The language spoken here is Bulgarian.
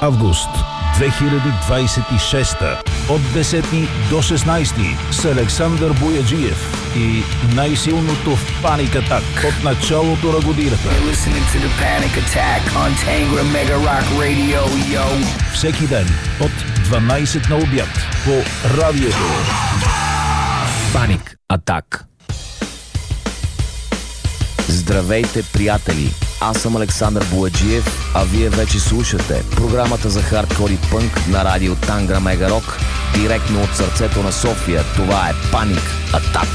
август 2026 от 10 до 16 с Александър Бояджиев и най-силното в Паник Атак от началото на годината. Всеки ден от 12 на обяд по радиото. Паник Атак. Здравейте, приятели! Аз съм Александър Бояджиев, а вие вече слушате програмата за хардкор и пънк на радио Тангра Мега Рок, директно от сърцето на София. Това е Паник Атак.